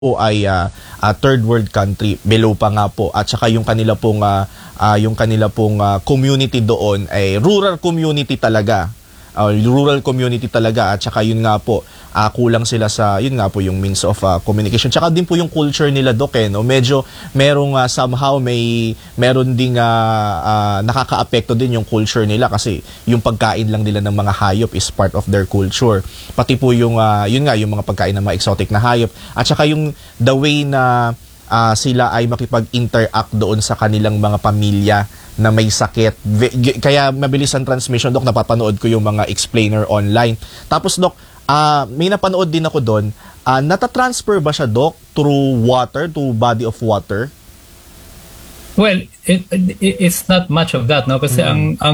po ay third world country, below pa nga po, at saka yung kanila pong community doon ay rural community talaga. Rural community talaga, at saka yun nga po, kulang sila sa yun nga po yung means of communication. Tsaka din po yung culture nila, Dok, no? Medyo merong somehow meron ding nakakaapekto din yung culture nila, kasi yung pagkain lang nila ng mga hayop is part of their culture. Pati po yung yun nga, yung mga pagkain ng mga exotic na hayop, at saka yung the way na sila ay makipag-interact doon sa kanilang mga pamilya na may sakit. Kaya mabilis ang transmission, Dok. Napapanood ko yung mga explainer online. Tapos, Dok, may napanood din ako doon. Natatransfer ba siya, Dok, through water, to body of water? Well, it's not much of that, no? Kasi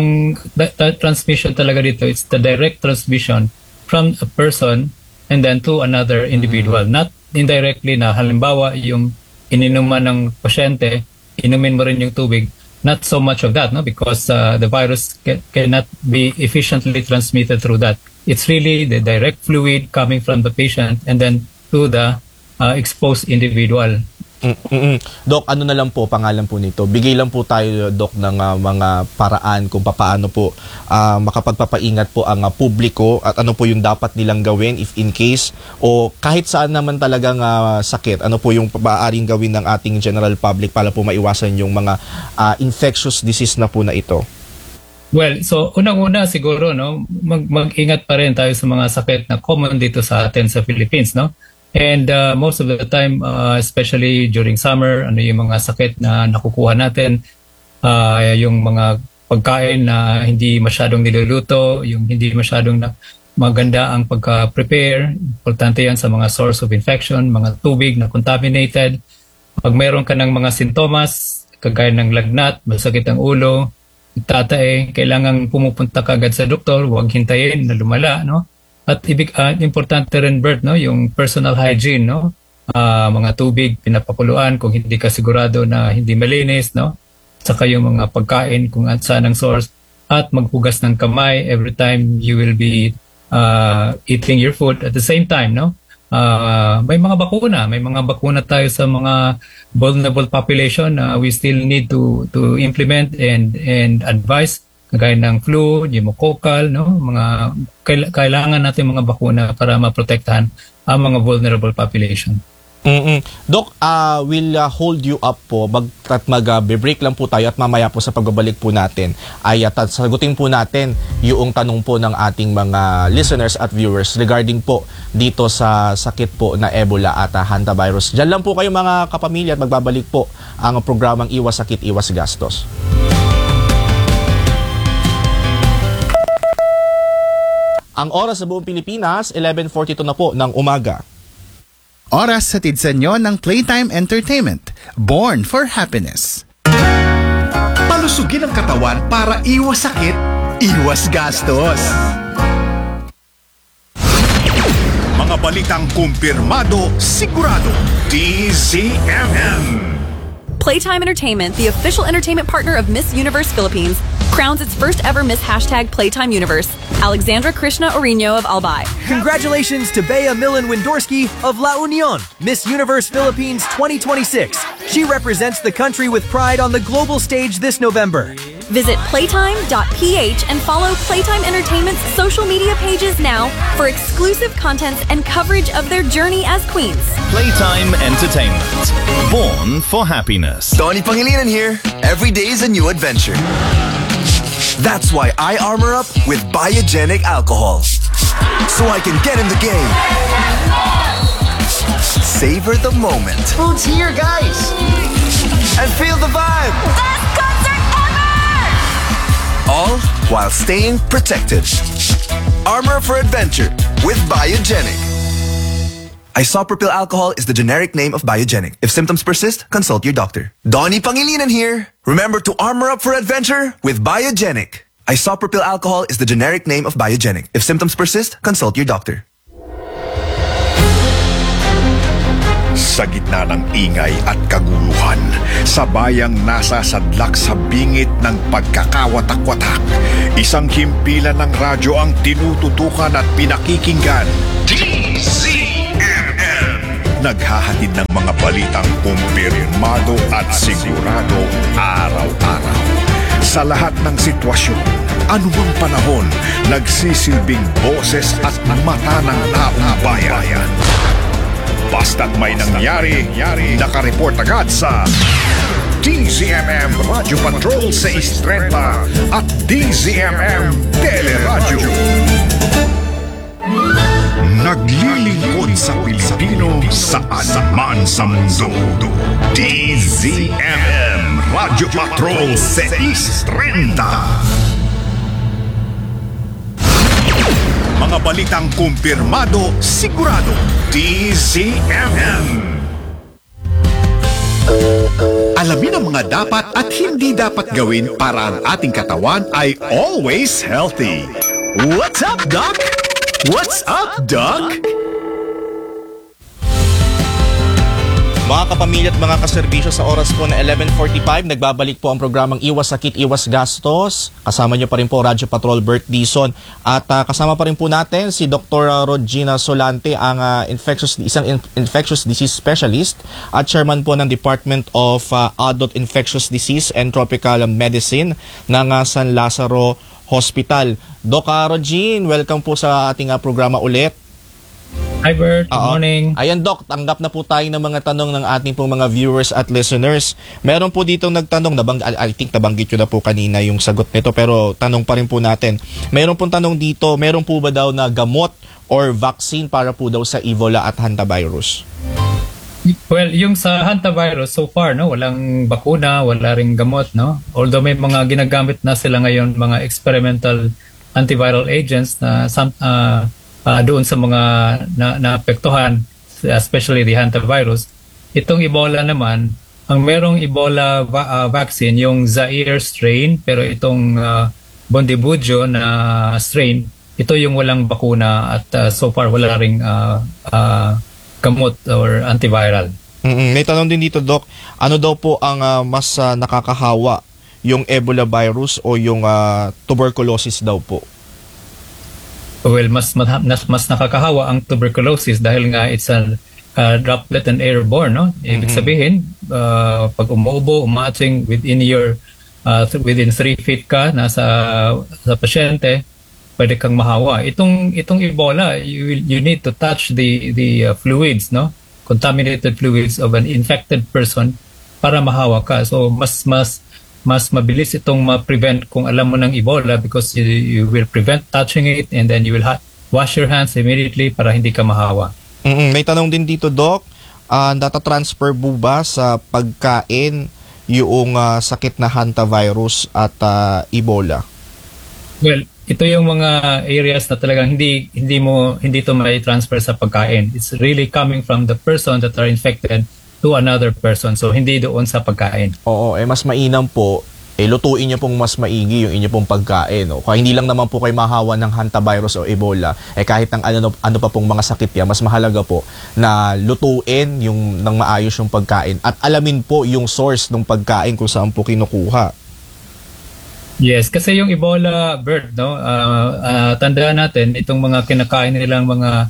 the transmission talaga dito, it's the direct transmission from a person and then to another individual. Not indirectly na halimbawa yung ininuman ng pasyente, inumin mo rin yung tubig. Not so much of that, no? Because the virus cannot be efficiently transmitted through that. It's really the direct fluid coming from the patient and then to the exposed individual. Dok, ano na lang po pangalan po nito? Bigay lang po tayo, Dok, ng mga paraan kung paano po makapagpapaingat po ang publiko, at ano po yung dapat nilang gawin if in case, o kahit saan naman talagang sakit, ano po yung maaaring gawin ng ating general public para po maiwasan yung mga infectious disease na po na ito. Well, so unang-una siguro, no, mag-ingat pa rin tayo sa mga sakit na common dito sa atin sa Philippines, no? And most of the time, especially during summer, ano yung mga sakit na nakukuha natin, yung mga pagkain na hindi masyadong niluluto, yung hindi masyadong maganda ang pagka-prepare. Importante yan sa mga source of infection, mga tubig na contaminated. Pag mayroon ka ng mga sintomas, kagaya ng lagnat, masakit ang ulo, tatae, kailangan pumupunta ka agad sa doktor, huwag hintayin na lumala, no? At importante rin, Bert, no, yung personal hygiene, no? Mga tubig, pinapakuluan kung hindi ka sigurado na hindi malinis, no? Saka yung mga pagkain kung saan ang source, at maghugas ng kamay every time you will be eating your food. At the same time, no? May mga bakuna tayo sa mga vulnerable population na we still need to implement and advise, kagaya ng flu, pneumococcal, no? Kailangan natin mga bakuna para maprotektahan ang mga vulnerable population. Dok, we'll hold you up po at mag-break lang po tayo, at mamaya po sa pagbabalik po natin ay sagutin po natin yung tanong po ng ating mga listeners at viewers regarding po dito sa sakit po na Ebola at hantavirus. Diyan lang po kayo, mga kapamilya, at magbabalik po ang programang Iwas Sakit, Iwas Gastos. Ang oras sa buong Pilipinas, 11:42 na po ng umaga. Oras sa sa inyo ng Playtime Entertainment, born for happiness. Palusugin ang katawan para iwas sakit, iwas gastos. Mga balitang kumpirmado, sigurado, DZMM. Playtime Entertainment, the official entertainment partner of Miss Universe Philippines, crowns its first ever Miss #Playtime Universe, Alexandra Krishna Orino of Albay. Congratulations to Bea Millen Windorski of La Union, Miss Universe Philippines 2026. She represents the country with pride on the global stage this November. Visit playtime.ph and follow Playtime Entertainment's social media pages now for exclusive content and coverage of their journey as queens. Playtime Entertainment, born for happiness. Donnie Pangilinan here. Every day is a new adventure. That's why I armor up with Biogenic alcohol, so I can get in the game. Savor the moment. Food's here, guys. And feel the vibe. Best concert ever! All while staying protected. Armor for adventure with Biogenic. Isopropyl alcohol is the generic name of Biogenic. If symptoms persist, consult your doctor. Donnie Pangilinan here. Remember to armor up for adventure with Biogenic. Isopropyl alcohol is the generic name of Biogenic. If symptoms persist, consult your doctor. Sa gitna ng ingay at kaguluhan, sa bayang nasasadlak sa bingit ng pagkakawatak-watak, isang himpilan ng radyo ang tinututukan at pinakikinggan. DZMM. naghahatid ng mga balitang kumpirmado at sigurado araw-araw. Sa lahat ng sitwasyon, anumang panahon, nagsisilbing boses at mata ng taong bayan. Basta't may nangyari, nakareport agad sa DZMM Radio Patrol 630 at DZMM Teleradyo. Naglilingkod sa Pilipino saan man sa mundo. DZMM Radio Patrol 630. Mga balitang kumpirmado, sigurado. DZMM. Alamin ang mga dapat at hindi dapat gawin para ang ating katawan ay always healthy. What's up, Doc? What's up, Doc? Mga kapamilya at mga kaserbisyo, sa oras po na 11:45, nagbabalik po ang programang Iwas Sakit, Iwas Gastos. Kasama niyo pa rin po Radyo Patrol Bert Dizon. At kasama pa rin po natin si Dr. Rodgina Solante, ang isang infectious disease specialist at chairman po ng Department of Adult Infectious Disease and Tropical Medicine ng San Lazaro Hospital. Doc Rodgin, welcome po sa ating programa ulit. Hi Bert, good morning. Ayan Doc, tanggap na po tayo ng mga tanong ng ating pong mga viewers at listeners. Meron po dito nagtanong, I think nabanggit nyo na po kanina yung sagot nito, pero tanong pa rin po natin. Meron pong tanong dito, meron po ba daw na gamot or vaccine para po daw sa Ebola at hantavirus? Well, yung sa hantavirus, so far, no, walang bakuna, wala ring gamot, no? Although may mga ginagamit na sila ngayon, mga experimental antiviral agents na doon sa mga naapektuhan, especially the hantavirus. Itong Ebola naman, ang merong Ebola vaccine, yung Zaire strain, pero itong Bundibugyo na strain, ito yung walang bakuna at so far wala ring gamot or antiviral. May tanong din dito, Doc, ano daw po ang mas nakakahawa, yung Ebola virus o yung tuberculosis daw po? Well, mas nakakahawa ang tuberculosis dahil nga it's a droplet and airborne, no? Ibig sabihin, pag umuubo, umaating within 3 feet ka sa pasyente, pwede kang mahawa. Itong Ebola, you need to touch the fluids, no? Contaminated fluids of an infected person para mahawa ka. So mas mabilis itong ma-prevent kung alam mo ng Ebola because you will prevent touching it and then you will wash your hands immediately para hindi ka mahawa. May tanong din dito, Doc, data-transfer po ba sa pagkain yung sakit na hantavirus at Ebola? Well, ito yung mga areas na talagang hindi to may transfer sa pagkain. It's really coming from the person that are infected to another person. So, hindi doon sa pagkain. Oo, mas mainam po, lutuin niyo pong mas maigi yung inyo pong pagkain. No? Kaya hindi lang naman po kayo mahawa ng hantavirus o Ebola, kahit ng ano pa pong mga sakit yan, mas mahalaga po na lutuin yung ng maayos yung pagkain at alamin po yung source ng pagkain kung saan po kinukuha. Yes, kasi yung Ebola bird, no, tandaan natin, itong mga kinakain nilang mga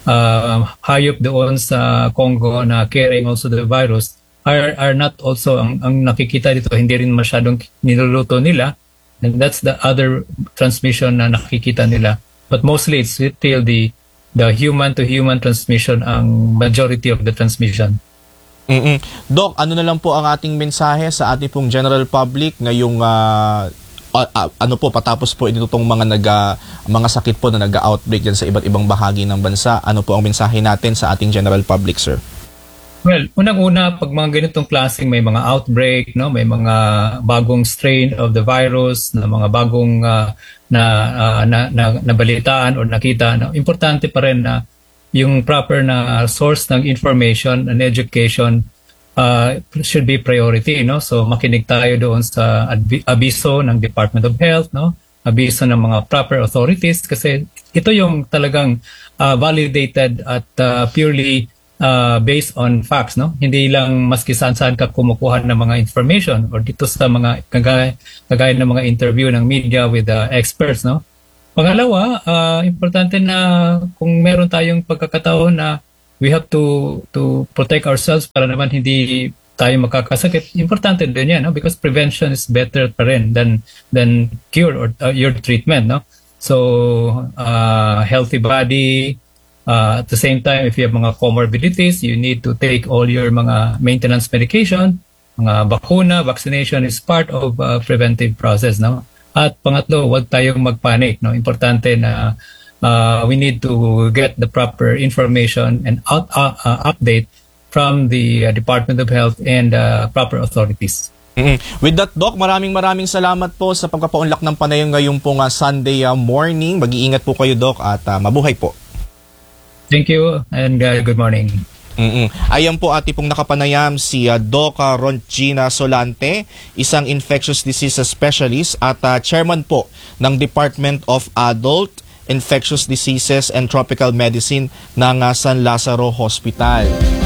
hayop doon sa Congo na carrying also the virus are not also ang nakikita dito, hindi rin masyadong niluluto nila, and that's the other transmission na nakikita nila, but mostly it's still the human to human transmission ang majority of the transmission. Doc, ano na lang po ang ating mensahe sa ating pong general public ngayong patapos po itong mga sakit po na nag-outbreak dyan sa iba't ibang bahagi ng bansa, ano po ang mensahe natin sa ating general public, sir? Well, unang-una, pag mga ganitong klaseng may mga outbreak, no, may mga bagong strain of the virus, na mga bagong nabalitaan o nakita, no, importante pa rin na yung proper na source ng information and education should be priority, no? So makinig tayo doon sa abiso ng Department of Health, no? Abiso ng mga proper authorities kasi ito yung talagang validated at purely based on facts, no? Hindi lang maski saan ka kumukuha ng mga information or dito sa mga kagaya ng mga interview ng media with experts, no? Pangalawa, importante na kung meron tayong pagkakataon na we have to protect ourselves para naman hindi tayo makakasakit. Importante din yan, no? Because prevention is better pa rin than cure or your treatment, no? So healthy body, at the same time, if you have mga comorbidities, you need to take all your mga maintenance medication, mga bakuna, vaccination is part of preventive process, no? At pangatlo, huwag tayong magpanic, no? Importante na we need to get the proper information and update from the Department of Health and proper authorities. With that, Doc, maraming salamat po sa pagpapaunlak ng panayong ngayong pong Sunday morning. Mag-iingat po kayo, Doc, at mabuhay po. Thank you and good morning. Ayan po ating pong nakapanayam si Doc Rongina Solante, isang infectious diseases specialist at chairman po ng Department of Adult Infectious Diseases and Tropical Medicine ng San Lazaro Hospital.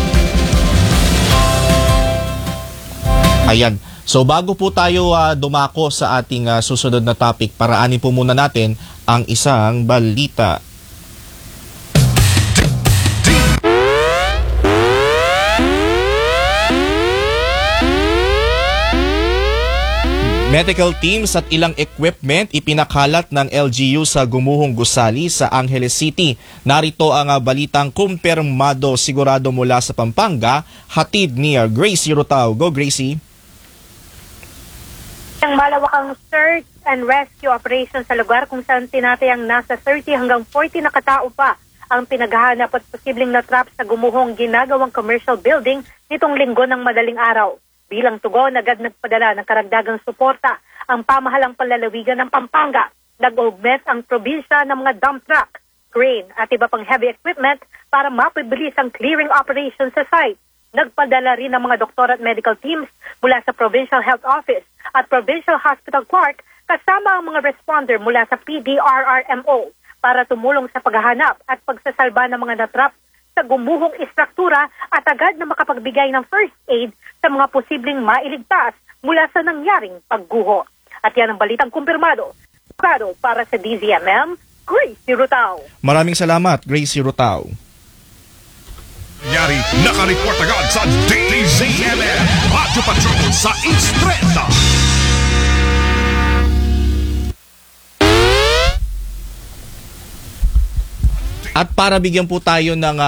Ayan. So bago po tayo dumako sa ating susunod na topic, paraanin po muna natin ang isang balita. Medical teams at ilang equipment ipinakalat ng LGU sa Gumuhong Gusali sa Angeles City. Narito ang balitang kumpirmado sigurado mula sa Pampanga, hatid ni Gracie Rutao. Go, Gracie! Ang malawakang search and rescue operation sa lugar kung saan tinatayang nasa 30 hanggang 40 na katao pa ang pinaghahanap at posibleng natrap sa Gumuhong ginagawang commercial building nitong linggo ng madaling araw. Bilang tugon, agad nagpadala ng karagdagang suporta ang pamahalang panlalawigan ng Pampanga. Nag-augment ang probinsya ng mga dump truck, crane at iba pang heavy equipment para mapabilis ang clearing operation sa site. Nagpadala rin ang mga doktor at medical teams mula sa Provincial Health Office at Provincial Hospital Clark kasama ang mga responder mula sa PDRRMO para tumulong sa paghahanap at pagsasalba ng mga natrap sa gumuhong istruktura at agad na makapagbigay ng first aid sa mga posibleng mailigtas mula sa nangyaring pagguho. At yan ang balitang kumpirmado. Para sa DZMM, Gracie Rutao. Maraming salamat, Gracie Rutao. Nangyari, nakareport agad sa DZMM. Radyo Patrol sa Instreta. At para bigyan po tayo ng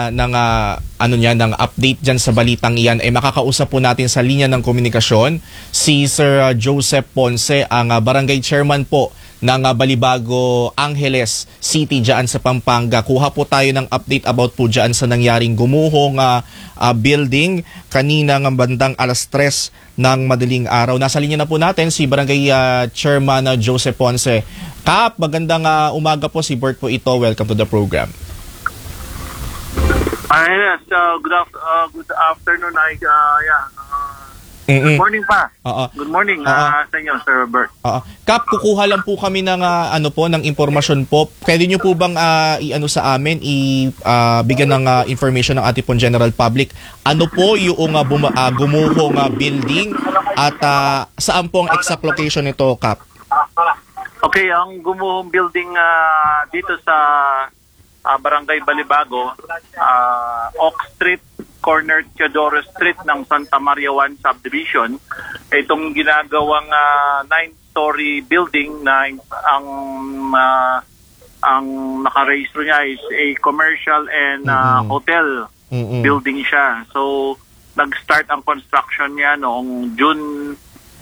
update diyan sa balitang iyan, ay makakausap po natin sa linya ng komunikasyon si Sir Joseph Ponce, ang barangay chairman po ng Balibago, Angeles City diyan sa Pampanga. Kuha po tayo ng update about po diyan sa nangyaring gumuhong building kanina ng bandang 3:00 ng madaling araw. Nasa linya na po natin si barangay chairman Joseph Ponce. Kap, magandang umaga po, si Bert po ito. Welcome to the program. Yes, good afternoon. Good morning pa. Good morning sa inyo, Sir Bert. Kap, kukuha lang po kami ng ng impormasyon po. Pwede niyo po bang sa amin bigyan ng information ng ating pong general public? Ano po yung gumuhong building at saan po ang exact location nito, Kap? Okay, ang gumuhong building dito sa Barangay Balibago, Oak Street, corner Teodoro Street ng Santa Maria 1 Subdivision. Itong ginagawang 9-story building na ang nakarehistro niya is a commercial and hotel building siya. So, nag-start ang construction niya noong June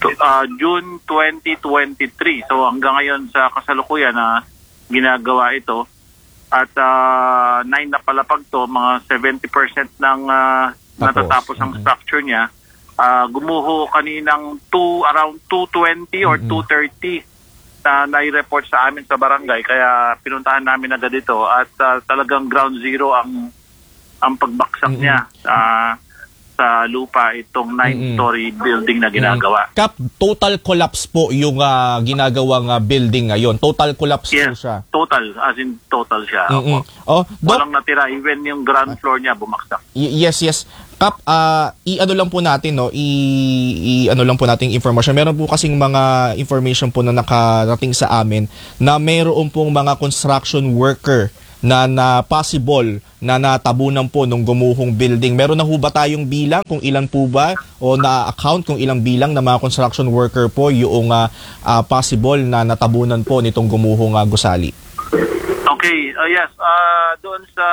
2023. So hanggang ngayon sa kasalukuyan na ginagawa ito. At 9 na palapag to, mga 70% ng natatapos ang structure niya. Gumuho kaninang around 2:20 or 2:30 na nai-report sa amin sa barangay. Kaya pinuntahan namin agad ito at talagang ground zero ang pagbaksak niya sa lupa itong 9-story building na ginagawa. Kap, total collapse po yung ginagawang building ngayon. Total collapse po siya. Total, as in total siya. Walang natira, even yung ground floor niya bumaksak. Yes. Kap, i-ano lang po natin, no? I-ano lang po natin information. Meron po kasing mga information po na nakarating sa amin na mayroon pong mga construction worker na possible na natabunan po nung gumuhong building? Meron na ho ba tayong bilang kung ilan po ba o na-account kung ilang bilang na mga construction worker po yung possible na natabunan po nitong gumuhong gusali? Okay, yes. Doon sa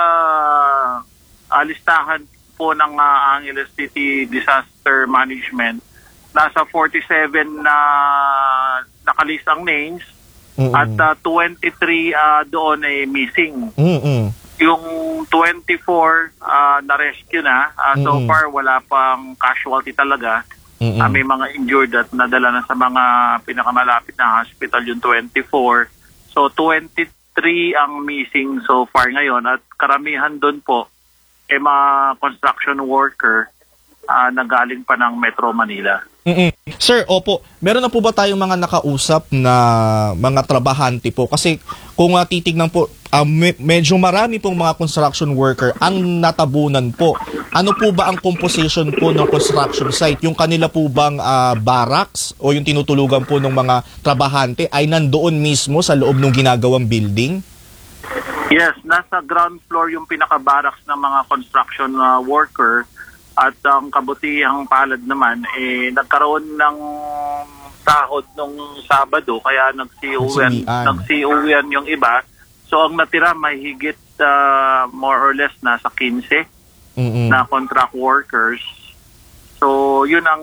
listahan po ng Angeles City Disaster Management, nasa 47 na nakalist ang names. At 23 doon ay missing. Yung 24 na-rescue na. So far, wala pang casualty talaga. May mga injured at nadala na sa mga pinakamalapit na hospital yung 24. So 23 ang missing so far ngayon. At karamihan doon po ay mga construction worker na galing pa ng Metro Manila. Sir, opo, meron na po ba tayong mga nakausap na mga trabahante po? Kasi kung titignan po, medyo marami pong mga construction worker ang natabunan po. Ano po ba ang composition po ng construction site? Yung kanila po bang barracks o yung tinutulugan po ng mga trabahante ay nandoon mismo sa loob ng ginagawang building? Yes, nasa ground floor yung pinaka-barracks ng mga construction worker. At ang kabutihang palad naman, nagkaroon ng sahod nung Sabado, kaya nag-CON yung iba. So ang natira may higit more or less nasa 15 na contract workers. So yun ang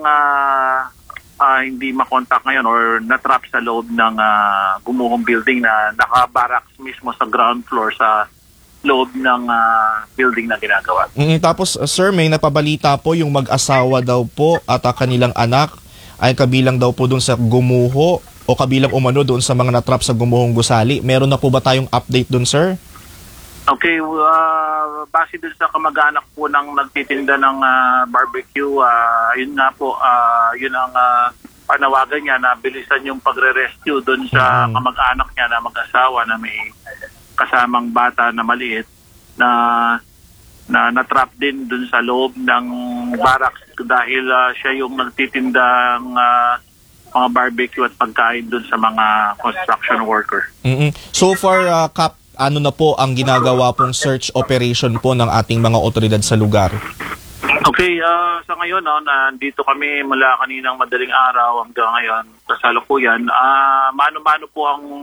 hindi makontak ngayon or natrap sa loob ng gumuhong building na naka-barracks mismo sa ground floor sa loob ng building na ginagawa. Tapos sir, may napabalita po yung mag-asawa daw po at kanilang anak ay kabilang daw po doon sa gumuho o kabilang umano doon sa mga natrap sa gumuhong gusali. Meron na po ba tayong update doon, sir? Okay, base doon sa kamag-anak po ng nagtitinda ng barbecue, yun nga po, yun ang panawagan niya na bilisan yung pagre-rescue doon sa kamag-anak niya na mag-asawa na may kasamang bata na maliit na natrap din dun sa loob ng barracks dahil siya yung nagtitindang mga barbecue at pagkain dun sa mga construction worker. So far, Kap, ano na po ang ginagawa pong search operation po ng ating mga otoridad sa lugar? Okay, sa ngayon, nandito kami mula kaninang madaling araw hanggang ngayon sa kasalukuyan. Mano-mano po ang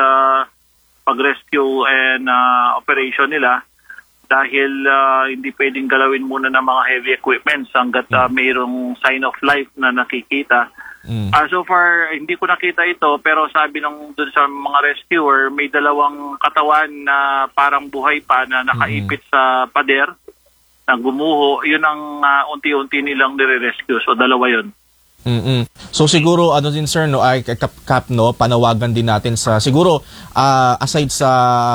pag-rescue and operation nila dahil hindi pwedeng galawin muna ng mga heavy equipments hanggat mayroong sign of life na nakikita. So far, hindi ko nakita ito pero sabi nung dun sa mga rescuer, may dalawang katawan na parang buhay pa na nakaipit sa pader na gumuho. Yun ang unti-unti nilang nire-rescue. So dalawa yun. So siguro ano din sir no ay Kap no panawagan din natin sa siguro aside sa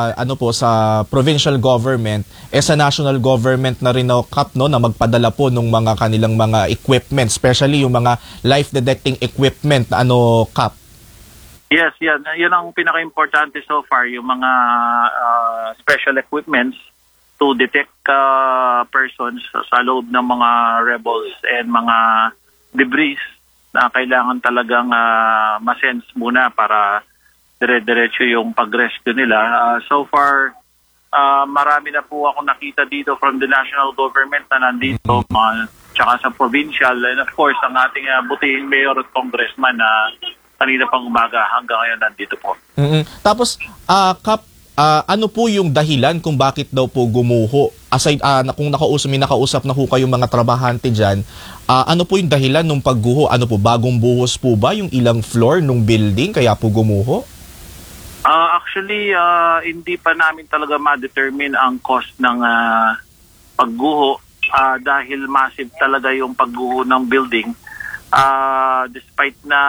sa provincial government sa national government na rin no Kap no na magpadala po ng mga kanilang mga equipment, especially yung mga life detecting equipment Kap. Yes, yan ang pinaka-importante so far, yung mga special equipments to detect persons sa loob ng mga rebels and mga debris na kailangan talagang ma-sense muna para dire-diretso yung pag-rescue nila. So far, marami na po ako nakita dito from the national government na nandito, tsaka sa provincial, and of course, ang ating butihing mayor at congressman na kanina pang umaga hanggang ngayon nandito po. Tapos, Kap, ano po yung dahilan kung bakit daw po gumuho? Aside kung nakausap na ho kayong mga trabahante dyan, ano po yung dahilan ng pagguho? Ano po, bagong buhos po ba yung ilang floor ng building kaya po gumuho? Actually, hindi pa namin talaga ma-determine ang cost ng pagguho dahil massive talaga yung pagguho ng building. Despite na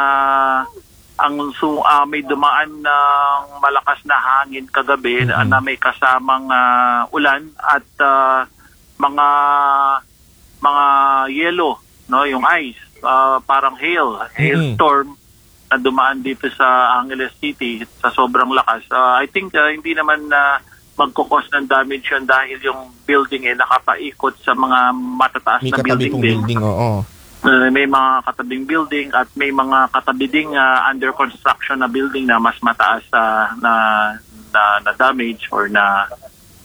may dumaan ng malakas na hangin kagabi na may kasamang ulan at mga yelo, no, yung ice, parang hailstorm na dumaan dito sa Angeles City sa sobrang lakas. I think hindi naman magkukos ng damage yun dahil yung building nakapaikot sa mga matataas na building. May mga katabing building at may mga katabi ding under construction na building na mas mataas na damage or na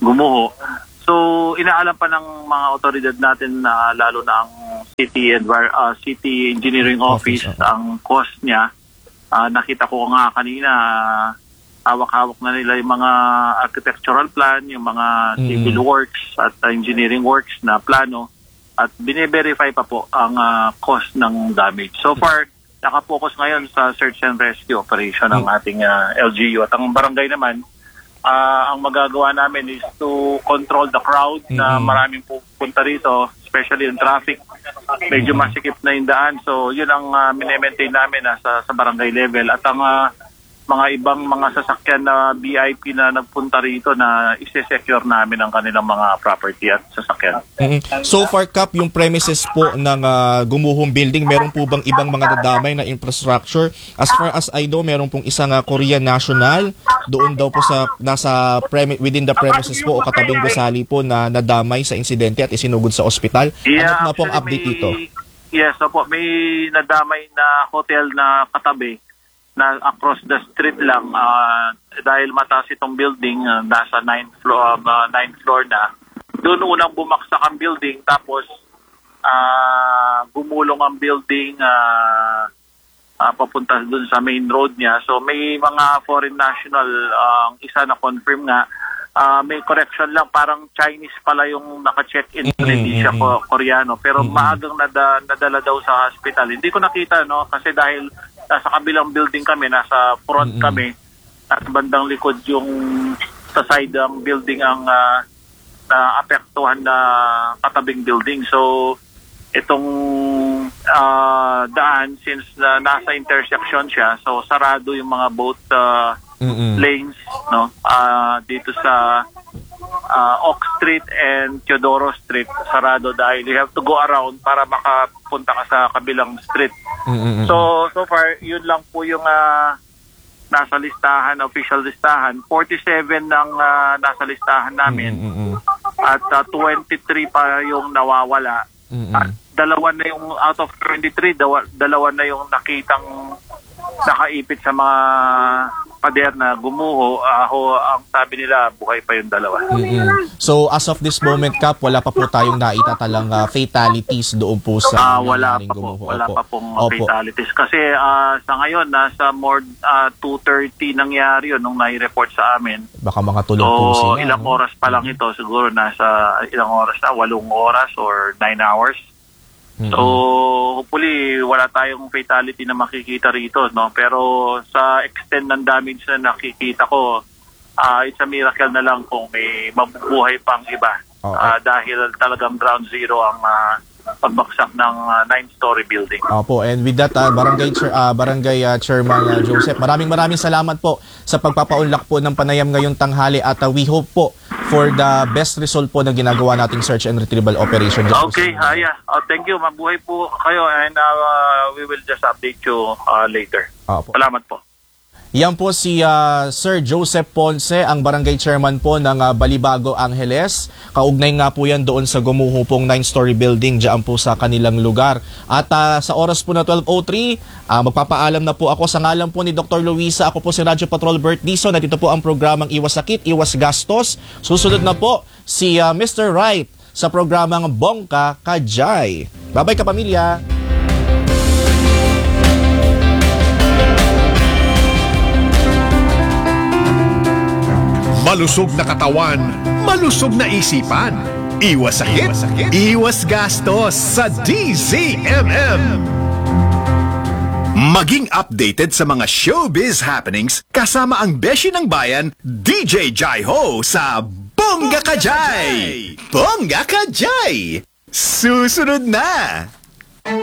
gumuho. So inaalam pa ng mga otoridad natin na lalo na ang City Engineering Office ang cost niya. Nakita ko nga kanina, hawak-hawak na nila yung mga architectural plan, yung mga civil works at engineering works na plano at bine-verify pa po ang cost ng damage. So far, nakapokus ngayon sa search and rescue operation ng ating LGU at ang barangay naman, ang magagawa namin is to control the crowd na maraming pupunta rito, especially yung traffic. Medyo masikip na yung daan. So, yun ang mini-maintain namin sa barangay level. At ang mga ibang mga sasakyan na VIP na nagpunta rito na isi-secure namin ang kanilang mga property at sasakyan. So far, Kap, yung premises po ng gumuhong building, meron po bang ibang mga nadamay na infrastructure? As far as I know, meron pong isang Korean national doon daw po sa within the premises po o katabing gusali po na nadamay sa insidente at isinugod sa ospital. Yeah, ano na po ang update dito? Yes, po, may nadamay na hotel na katabi na across the street lang dahil mataas itong building, nasa 9th floor na. Doon unang bumaksak ang building tapos gumulong ang building papunta doon sa main road niya. So may mga foreign national, isa na confirm nga, may correction lang, parang Chinese pala yung naka-check-in, hindi siya Koreano. Pero maagang nadala daw sa hospital. Hindi ko nakita, no, kasi dahil nasa kabilang building kami, nasa front kami, at bandang likod yung sa side ng building ang naapektuhan na katabing building. So, itong daan, since nasa intersection siya, so sarado yung mga both lanes, no, dito sa Oak Street and Teodoro Street, sarado dahil you have to go around para makapunta ka sa kabilang street. So far, yun lang po yung nasa listahan, official listahan. 47 ng nasa listahan namin. At 23 pa yung nawawala. At dalawa na yung out of 23, dalawa na yung nakitang nakaipit sa mga pader na gumuho. Ang sabi nila, buhay pa yung dalawa. So as of this moment, Kap, wala pa po tayong naitatalang fatalities doon po sa wala pa pong fatalities. Kasi sa ngayon, nasa more 2:30 nangyari yun nung nai-report sa amin. Baka mga tulong po sila. Ilang oras pa lang ito, siguro nasa ilang oras na, 8 oras or 9 hours. So, hopefully, wala tayong fatality na makikita rito, no? Pero sa extent ng damage na nakikita ko, it's a miracle na lang kung may mabubuhay pang iba. Dahil talagang ground zero ang pagbaksak ng 9-story building. Opo, and with that, Barangay Chairman Joseph, maraming salamat po sa pagpapaunlak po ng panayam ngayong tanghali at we hope po for the best result po na ginagawa nating search and retrieval operation. Okay, thank you. Mabuhay po kayo and we will just update you later. Salamat po. Yan po si Sir Joseph Ponce, ang barangay chairman po ng Balibago, Angeles. Kaugnay nga po yan doon sa gumuho pong 9-story building dyan po sa kanilang lugar. At sa oras po na 12:03, magpapaalam na po ako sa ngalan po ni Dr. Luisa. Ako po si Radyo Patrol Bert Dizon at ito po ang programang Iwas Sakit, Iwas Gastos. Susunod na po si Mr. Wright sa programang Bongka Kajay. Bye-bye kapamilya! Malusog na katawan, malusog na isipan. Iwas sakit, iwas gastos sa DZMM. Maging updated sa mga showbiz happenings kasama ang beshi ng bayan, DJ Jai Ho sa Bongga Kajay! Bongga Kajay! Susunod na!